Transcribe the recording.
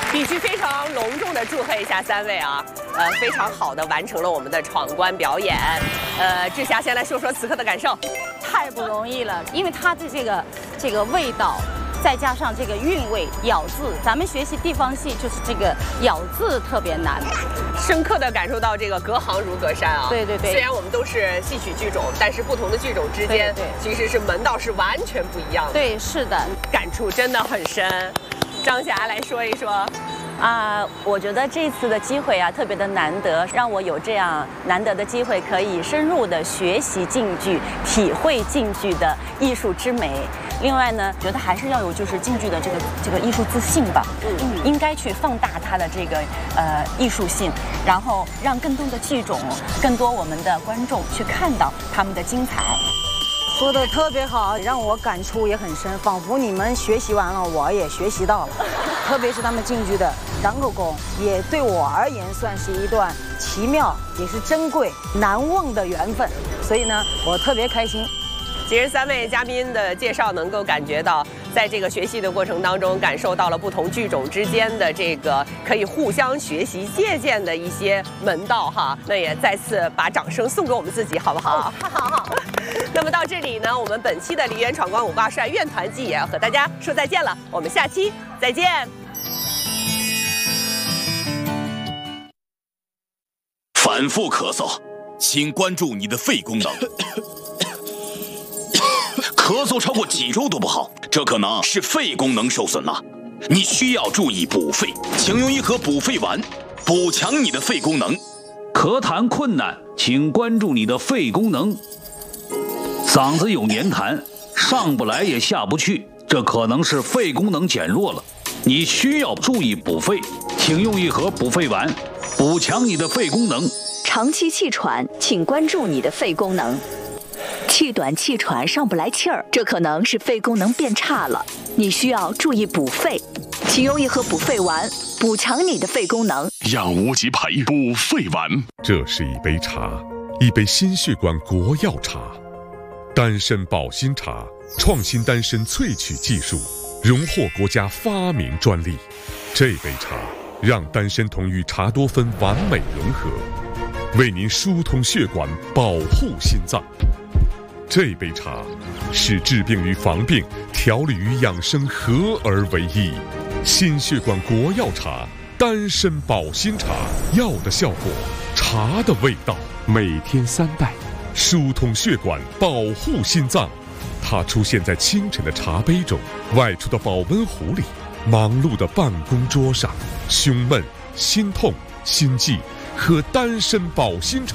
必须非常隆重的祝贺一下3位啊，非常好的完成了我们的闯关表演。志霞先来说说此刻的感受。 太不容易了，因为它的这个味道，再加上这个韵味、咬字，咱们学习地方戏就是这个咬字特别难。 深刻的感受到这个隔行如隔山啊。 对对对。 虽然我们都是戏曲剧种，但是不同的剧种之间，其实是门道是完全不一样的。 对，是的， 感触真的很深。张霞来说一说。 我觉得这次的机会啊特别的难得，让我有这样难得的机会，可以深入的学习京剧，体会京剧的艺术之美。另外呢，觉得还是要有就是京剧的这个艺术自信吧，应该去放大它的这个艺术性，然后让更多的剧种、更多我们的观众去看到他们的精彩。 说的特别好，让我感触也很深，仿佛你们学习完了，我也学习到了。特别是他们京剧的张口功，也对我而言算是一段奇妙，也是珍贵难忘的缘分。所以呢，我特别开心。 其实3位嘉宾的介绍能够感觉到，在这个学习的过程当中，感受到了不同剧种之间的这个可以互相学习借鉴的一些门道哈。那也再次把掌声送给我们自己，好不好？ 好。 那么到这里呢，我们本期的梨园闯关五挂帅院团季也要和大家说再见了，我们下期再见。 反复咳嗽，请关注你的肺功能。咳嗽超过几周都不好，这可能是肺功能受损了。你需要注意补肺，请用一盒补肺丸，补强你的肺功能。 咳痰困难，请关注你的肺功能。嗓子有黏痰，上不来也下不去，这可能是肺功能减弱了。你需要注意补肺，请用一盒补肺丸，补强你的肺功能。 长期气喘，请关注你的肺功能。气短气喘上不来气儿，这可能是肺功能变差了，你需要注意补肺，请用一盒补肺丸，补强你的肺功能。 养无极培补肺丸， 这是一杯茶，一杯心血管国药茶，丹参保心茶，创新丹参萃取技术，荣获国家发明专利。这杯茶让丹参酮与茶多酚完美融合，为您疏通血管，保护心脏。这杯茶是治病与防病、调理与养生合而为一。心血管国药茶，丹参保心茶，药的效果，茶的味道。每天3袋，疏通血管，保护心脏。它出现在清晨的茶杯中，外出的保温壶里，忙碌的办公桌上。胸闷、心痛、心悸，喝丹参保心茶。